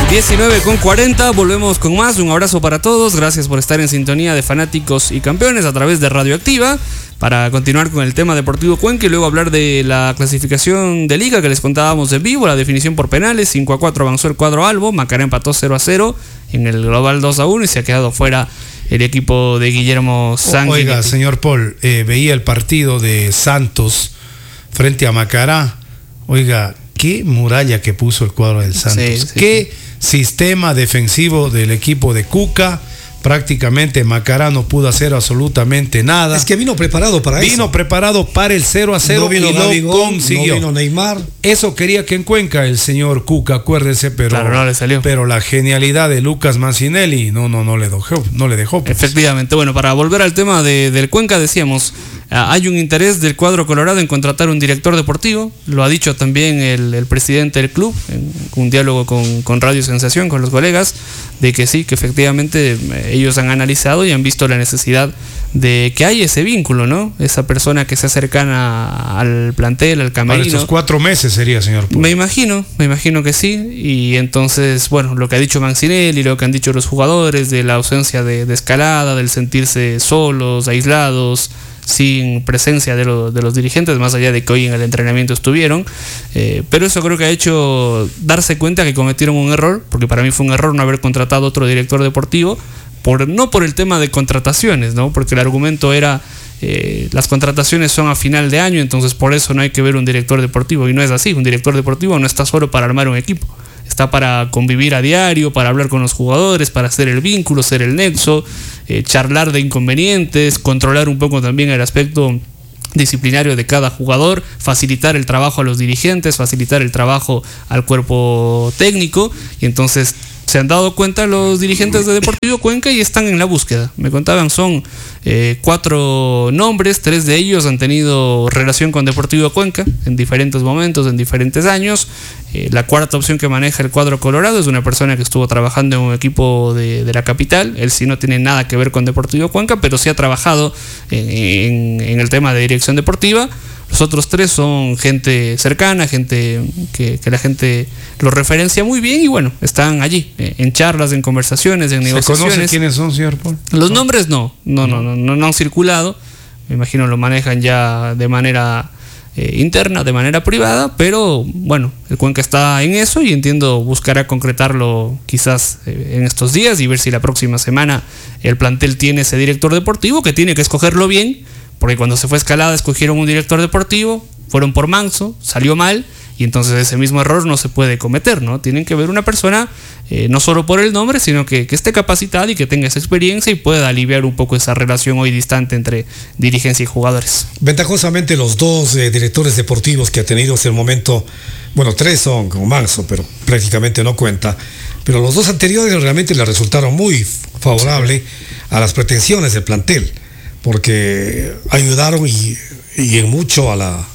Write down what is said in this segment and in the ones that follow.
19:40, volvemos con más. Un abrazo para todos. Gracias por estar en sintonía de Fanáticos y Campeones a través de Radioactiva. Para continuar con el tema Deportivo Cuenca y luego hablar de la clasificación de liga que les contábamos en vivo, la definición por penales. 5-4 avanzó el cuadro albo. Macará empató 0-0 en el global 2-1 y se ha quedado fuera el equipo de Guillermo Sanguinetti. Oiga, señor Paul, veía el partido de Santos frente a Macará. Oiga, qué muralla que puso el cuadro del Santos. Qué sistema defensivo del equipo de Cuca. Prácticamente Macará no pudo hacer absolutamente nada. Es que vino preparado para eso. Vino preparado para el 0-0 no vino y lo consiguió. No vino Neymar. Eso quería que en Cuenca el señor Cuca, acuérdese, pero, claro, no le salió. Pero la genialidad de Lucas Mancinelli no le dejó. Pues. Efectivamente, bueno, para volver al tema del Cuenca, decíamos, hay un interés del cuadro colorado en contratar un director deportivo. Lo ha dicho también el presidente del club en un diálogo con Radio Sensación, con los colegas, de que sí, que efectivamente ellos han analizado y han visto la necesidad de que haya ese vínculo, ¿no? Esa persona que sea cercana al plantel, al camerino. Para estos 4 meses sería, señor Paul. Me imagino que sí. Y entonces, bueno, lo que ha dicho Mancinelli, lo que han dicho los jugadores de la ausencia de escalada, del sentirse solos, aislados, sin presencia de los dirigentes, más allá de que hoy en el entrenamiento estuvieron, pero eso creo que ha hecho darse cuenta que cometieron un error, porque para mí fue un error no haber contratado otro director deportivo, no por el tema de contrataciones, ¿no? Porque el argumento era las contrataciones son a final de año, entonces por eso no hay que ver un director deportivo, y no es así. Un director deportivo no está solo para armar un equipo, está para convivir a diario, para hablar con los jugadores, para hacer el vínculo, ser el nexo, charlar de inconvenientes, controlar un poco también el aspecto disciplinario de cada jugador, facilitar el trabajo a los dirigentes, facilitar el trabajo al cuerpo técnico. Y entonces se han dado cuenta los dirigentes de Deportivo Cuenca y están en la búsqueda. Me contaban, son 4 nombres, 3 de ellos han tenido relación con Deportivo Cuenca en diferentes momentos, en diferentes años. La cuarta opción que maneja el cuadro colorado es una persona que estuvo trabajando en un equipo de la capital. Él sí no tiene nada que ver con Deportivo Cuenca, pero sí ha trabajado en el tema de dirección deportiva. Los otros 3 son gente cercana, gente que la gente los referencia muy bien y bueno, están allí, en charlas, en conversaciones, en negociaciones. ¿Se conoce quiénes son, señor Paul? Los nombres no han circulado. Me imagino lo manejan ya de manera interna, de manera privada, pero bueno, el Cuenca está en eso y entiendo buscará concretarlo quizás en estos días y ver si la próxima semana el plantel tiene ese director deportivo, que tiene que escogerlo bien. Porque cuando se fue Escalada escogieron un director deportivo, fueron por Manso, salió mal, y entonces ese mismo error no se puede cometer, ¿no? Tienen que ver una persona, no solo por el nombre, sino que esté capacitada y que tenga esa experiencia y pueda aliviar un poco esa relación hoy distante entre dirigencia y jugadores. Ventajosamente los 2 directores deportivos que ha tenido hasta el momento, bueno, 3 son con Manso, pero prácticamente no cuenta, pero los 2 anteriores realmente le resultaron muy favorable a las pretensiones del plantel, porque ayudaron y en mucho a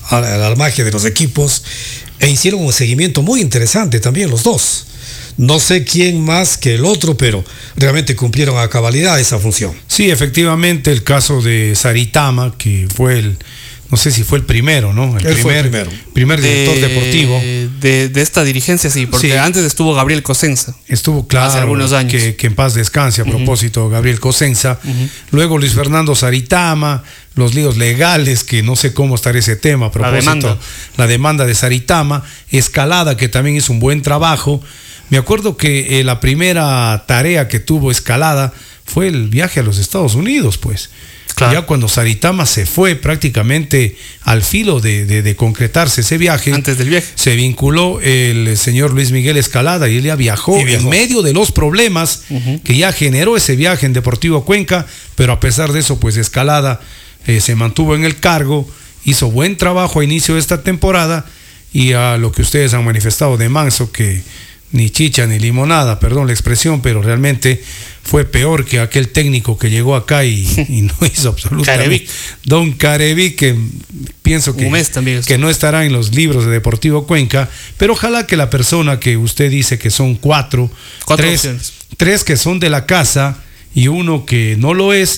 la magia de los equipos e hicieron un seguimiento muy interesante también los 2. No sé quién más que el otro, pero realmente cumplieron a cabalidad esa función. Sí, efectivamente, el caso de Saritama, que fue no sé si fue el primero, ¿no? Él fue el primer director deportivo. De esta dirigencia, sí, porque sí. Antes estuvo Gabriel Cosenza. Estuvo, claro, hace algunos años. Que en paz descanse, a propósito, Gabriel Cosenza. Luego Luis Fernando Saritama, los líos legales, que no sé cómo estará ese tema, a propósito, la demanda de Saritama. Escalada, que también hizo un buen trabajo. Me acuerdo que la primera tarea que tuvo Escalada fue el viaje a los Estados Unidos, pues. Claro. Ya cuando Saritama se fue prácticamente al filo de concretarse ese viaje, antes del viaje, se vinculó el señor Luis Miguel Escalada y él ya viajó en medio de los problemas que ya generó ese viaje en Deportivo Cuenca, pero a pesar de eso, pues Escalada se mantuvo en el cargo, hizo buen trabajo a inicio de esta temporada y a lo que ustedes han manifestado de Manso, que ni chicha ni limonada, perdón la expresión, pero realmente fue peor que aquel técnico que llegó acá y no hizo absolutamente. Don Carevic, que pienso que no estará en los libros de Deportivo Cuenca, pero ojalá que la persona que usted dice que son 4 opciones. 3 que son de la casa y uno que no lo es,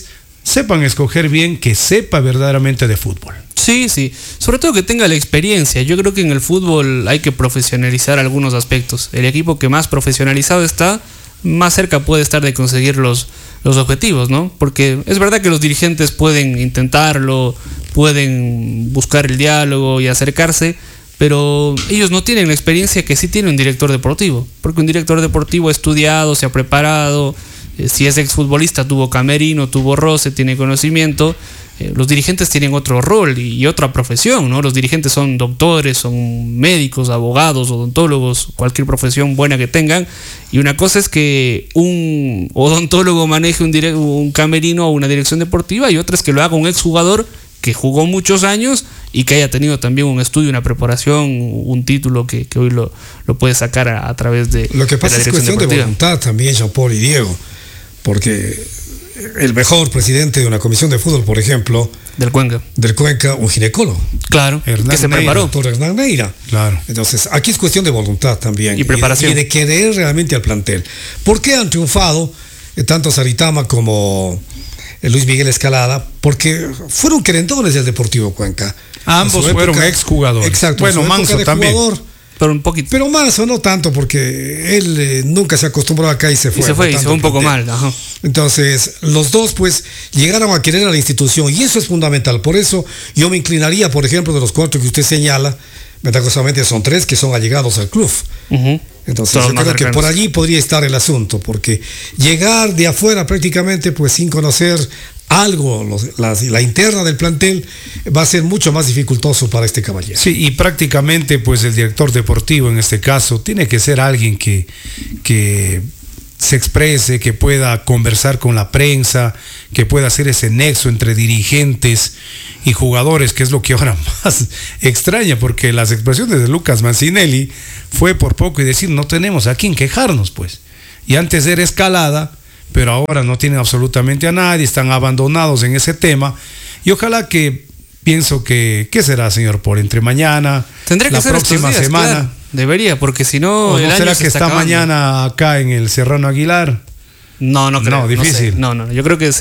sepan escoger bien, que sepa verdaderamente de fútbol. Sí, sí, sobre todo que tenga la experiencia. Yo creo que en el fútbol hay que profesionalizar algunos aspectos. El equipo que más profesionalizado está, más cerca puede estar de conseguir los objetivos, ¿no? Porque es verdad que los dirigentes pueden intentarlo, pueden buscar el diálogo y acercarse, pero ellos no tienen la experiencia que sí tiene un director deportivo, porque un director deportivo ha estudiado, se ha preparado, si es exfutbolista tuvo camerino, tuvo roce, tiene conocimiento. Los dirigentes tienen otro rol y otra profesión, ¿no? Los dirigentes son doctores, son médicos, abogados, odontólogos, cualquier profesión buena que tengan. Y una cosa es que un odontólogo maneje un camerino o una dirección deportiva, y otra es que lo haga un exjugador que jugó muchos años y que haya tenido también un estudio, una preparación, un título que hoy lo puede sacar a través de lo que pasa de la es cuestión deportiva. de voluntad también, Jean-Paul y Diego, porque el mejor presidente de una comisión de fútbol, por ejemplo, del Cuenca, un ginecólogo. Claro, que se preparó. Doctor Hernán Neira. Claro. Entonces, aquí es cuestión de voluntad también. Y preparación. Y de querer realmente al plantel. ¿Por qué han triunfado tanto Saritama como Luis Miguel Escalada? Porque fueron querendones del Deportivo Cuenca. Ambos fueron exjugadores. Exacto. Bueno, Manso también. Pero un poquito. Pero Manso no tanto, porque él nunca se acostumbró acá y se fue. Y se fue un poco mal. Ajá. Entonces, los dos pues llegaron a querer a la institución, y eso es fundamental. Por eso yo me inclinaría, por ejemplo, de los 4 que usted señala, verdaderamente son 3 que son allegados al club. Entonces, todos yo creo que por allí podría estar el asunto, porque llegar de afuera prácticamente pues sin conocer algo, la interna del plantel, va a ser mucho más dificultoso para este caballero. Sí, y prácticamente pues el director deportivo en este caso tiene que ser alguien que se exprese, que pueda conversar con la prensa, que pueda hacer ese nexo entre dirigentes y jugadores, que es lo que ahora más extraña, porque las expresiones de Lucas Mancinelli fue por poco y decir, no tenemos a quién quejarnos, pues. Y antes era Escalada, pero ahora no tienen absolutamente a nadie, están abandonados en ese tema, y ojalá que, pienso que, ¿qué será, señor Paul? Entre mañana, tendría que la ser próxima estos días, semana. claro. Debería, porque si no, ¿O el no año será se que está acabando. mañana acá en el Serrano Aguilar? No creo. No, difícil. No sé. No, yo creo que